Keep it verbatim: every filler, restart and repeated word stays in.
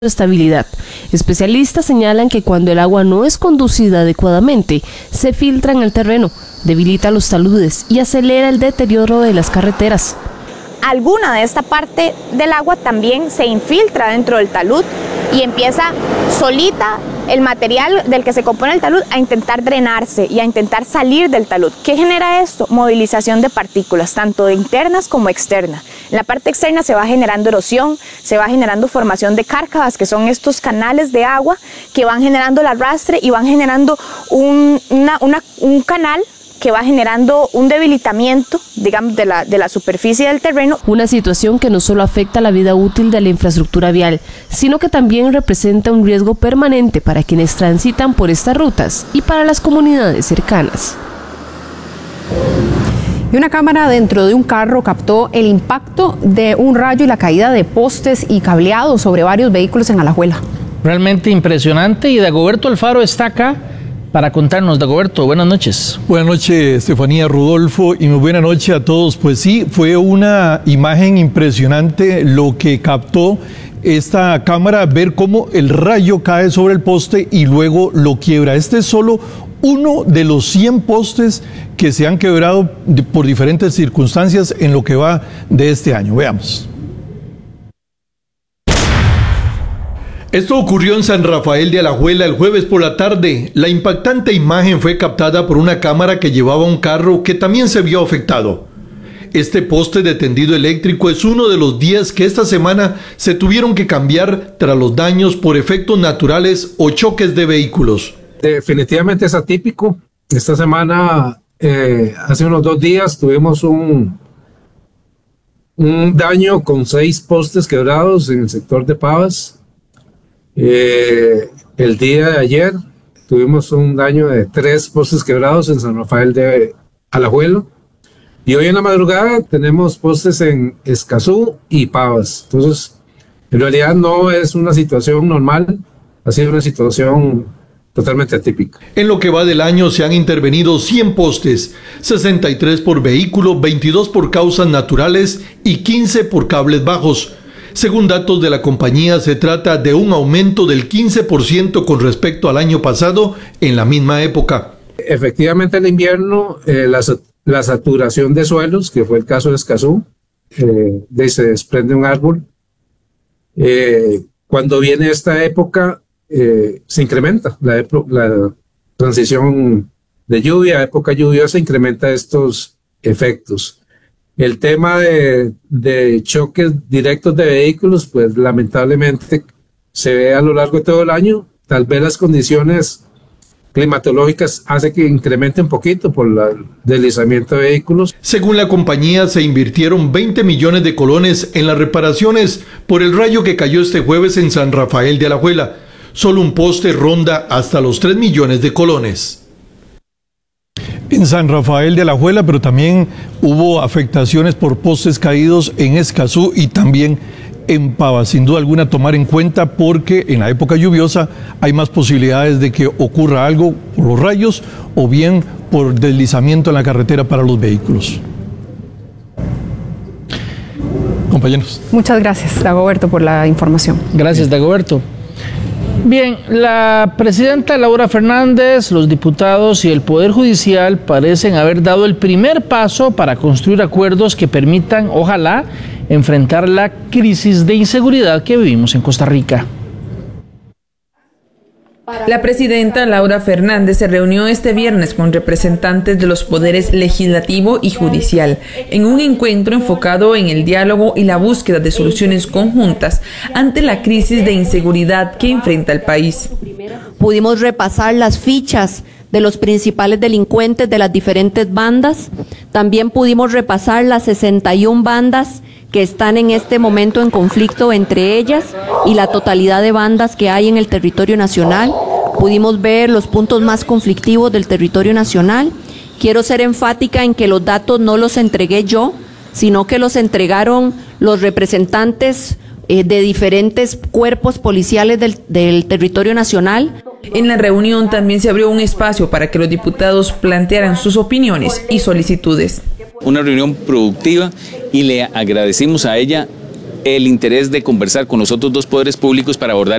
estabilidad. Especialistas señalan que cuando el agua no es conducida adecuadamente, se filtra en el terreno, debilita los taludes y acelera el deterioro de las carreteras. Alguna de esta parte del agua también se infiltra dentro del talud y empieza solita el material del que se compone el talud a intentar drenarse y a intentar salir del talud. ¿Qué genera esto? Movilización de partículas, tanto internas como externas. En la parte externa se va generando erosión, se va generando formación de cárcavas, que son estos canales de agua que van generando el arrastre y van generando un, una, una, un canal que va generando un debilitamiento, digamos, de la, de la superficie del terreno. Una situación que no solo afecta la vida útil de la infraestructura vial, sino que también representa un riesgo permanente para quienes transitan por estas rutas y para las comunidades cercanas. Y una cámara dentro de un carro captó el impacto de un rayo y la caída de postes y cableado sobre varios vehículos en Alajuela. Realmente impresionante, y Dagoberto Alfaro está acá para contarnos. Dagoberto, buenas noches. Buenas noches, Estefanía, Rodolfo, y muy buena noche a todos. Pues sí, fue una imagen impresionante lo que captó esta cámara, ver cómo el rayo cae sobre el poste y luego lo quiebra. Este es solo uno de los cien postes que se han quebrado por diferentes circunstancias en lo que va de este año. Veamos. Esto ocurrió en San Rafael de Alajuela el jueves por la tarde. La impactante imagen fue captada por una cámara que llevaba un carro que también se vio afectado. Este poste de tendido eléctrico es uno de los diez que esta semana se tuvieron que cambiar tras los daños por efectos naturales o choques de vehículos. Definitivamente es atípico. Esta semana, eh, hace unos dos días, tuvimos un, un daño con seis postes quebrados en el sector de Pavas. Eh, el día de ayer tuvimos un daño de tres postes quebrados en San Rafael de Alajuela, y hoy en la madrugada tenemos postes en Escazú y Pavas. Entonces, en realidad no es una situación normal, ha sido una situación totalmente atípica. En lo que va del año se han intervenido cien postes, sesenta y tres por vehículo, veintidós por causas naturales y quince por cables bajos. Según datos de la compañía, se trata de un aumento del quince por ciento con respecto al año pasado en la misma época. Efectivamente, en invierno, eh, la, la saturación de suelos, que fue el caso de Escazú, eh, de se desprende un árbol. Eh, cuando viene esta época, eh, se incrementa la, la transición de lluvia a época lluviosa, incrementa estos efectos. El tema de, de choques directos de vehículos, pues lamentablemente se ve a lo largo de todo el año. Tal vez las condiciones climatológicas hacen que incremente un poquito por el deslizamiento de vehículos. Según la compañía, se invirtieron veinte millones de colones en las reparaciones por el rayo que cayó este jueves en San Rafael de Alajuela. Solo un poste ronda hasta los tres millones de colones. En San Rafael de Alajuela, pero también hubo afectaciones por postes caídos en Escazú y también en Pavas. Sin duda alguna tomar en cuenta, porque en la época lluviosa hay más posibilidades de que ocurra algo por los rayos o bien por deslizamiento en la carretera para los vehículos. Compañeros. Muchas gracias, Dagoberto, por la información. Gracias, Dagoberto. Bien, la presidenta Laura Fernández, los diputados y el Poder Judicial parecen haber dado el primer paso para construir acuerdos que permitan, ojalá, enfrentar la crisis de inseguridad que vivimos en Costa Rica. La presidenta Laura Fernández se reunió este viernes con representantes de los poderes legislativo y judicial en un encuentro enfocado en el diálogo y la búsqueda de soluciones conjuntas ante la crisis de inseguridad que enfrenta el país. Pudimos repasar las fichas de los principales delincuentes de las diferentes bandas. También pudimos repasar las sesenta y una bandas que están en este momento en conflicto entre ellas y la totalidad de bandas que hay en el territorio nacional. Pudimos ver los puntos más conflictivos del territorio nacional. Quiero ser enfática en que los datos no los entregué yo, sino que los entregaron los representantes eh, de diferentes cuerpos policiales del, del territorio nacional. En la reunión también se abrió un espacio para que los diputados plantearan sus opiniones y solicitudes. Una reunión productiva, y le agradecimos a ella el interés de conversar con los otros dos poderes públicos para abordar